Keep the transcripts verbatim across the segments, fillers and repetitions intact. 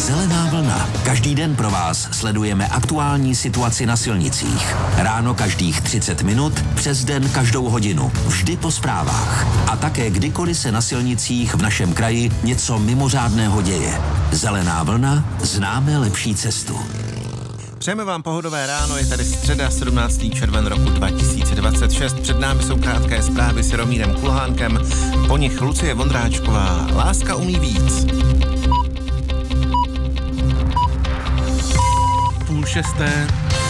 Zelená vlna. Každý den pro vás sledujeme aktuální situaci na silnicích. Ráno každých třicet minut, přes den každou hodinu. Vždy po zprávách. A také kdykoliv se na silnicích v našem kraji něco mimořádného děje. Zelená vlna, známe lepší cestu. Přejeme vám pohodové ráno, je tady středa sedmnáctého června roku dva tisíce dvacet šest. Před námi jsou krátké zprávy s Jaromírem Kulhánkem, po nich Lucie Vondráčková. Láska umí víc. Půl šesté.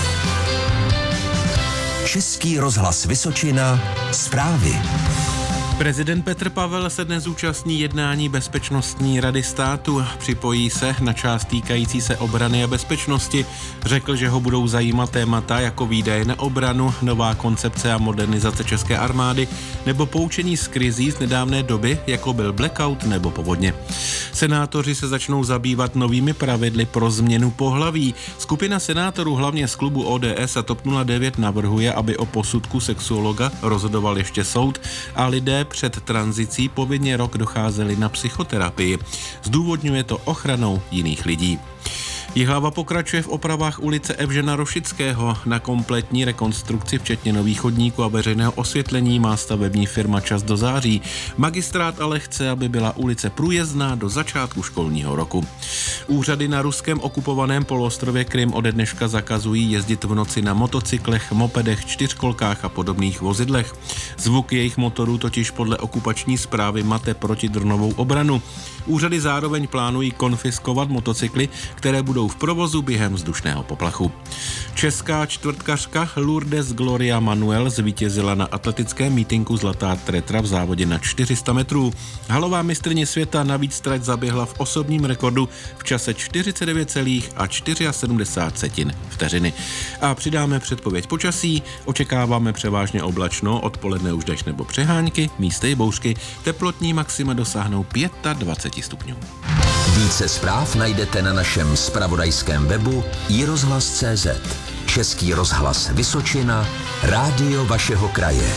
Český rozhlas Vysočina, zprávy. Prezident Petr Pavel se dnes zúčastní jednání Bezpečnostní rady státu. Připojí se na část týkající se obrany a bezpečnosti. Řekl, že ho budou zajímat témata jako výdaje na obranu, nová koncepce a modernizace české armády nebo poučení z krizí z nedávné doby, jako byl blackout nebo povodně. Senátoři se začnou zabývat novými pravidly pro změnu pohlaví. Skupina senátorů hlavně z klubu O D S a TOP nula devět navrhuje, aby o posudku sexuologa rozhodoval ještě soud a lidé před tranzicí povinně rok docházeli na psychoterapii. Zdůvodňuje to ochranou jiných lidí. Jihlava pokračuje v opravách ulice Evžena Rošického. Na kompletní rekonstrukci, včetně nových chodníků a veřejného osvětlení, má stavební firma čas do září. Magistrát ale chce, aby byla ulice průjezdná do začátku školního roku. Úřady na ruském okupovaném poloostrově Krym ode dneška zakazují jezdit v noci na motocyklech, mopedech, čtyřkolkách a podobných vozidlech. Zvuk jejich motorů totiž podle okupační správy mate protidronovou obranu. Úřady zároveň plánují konfiskovat motocykly, které budou v provozu během vzdušného poplachu. Česká čtvrtkařka Lourdes Gloria Manuel zvítězila na atletickém mítinku Zlatá tretra v závodě na čtyři sta metrů. Halová mistryně světa navíc trať zaběhla v osobním rekordu v čase čtyřicet devět celá sedmdesát čtyři vteřiny. A přidáme předpověď počasí, očekáváme převážně oblačno, odpoledne už dešť nebo přehánky, místy bouřky, teplotní maxima dosáhnou dvacet pět stupňů. Více zpráv najdete na našem zpravodajském webu i rozhlas tečka cé zet. Český rozhlas Vysočina, rádio vašeho kraje.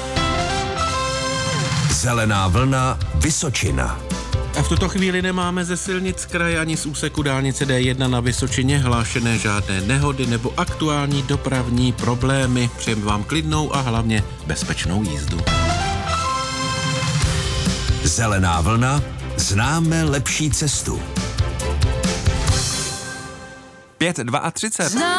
Zelená vlna Vysočina. A v tuto chvíli nemáme ze silnic kraje ani z úseku dálnice D jedna na Vysočině hlášené žádné nehody nebo aktuální dopravní problémy. Přejeme vám klidnou a hlavně bezpečnou jízdu. Zelená vlna, známe lepší cestu. pět třicet dva.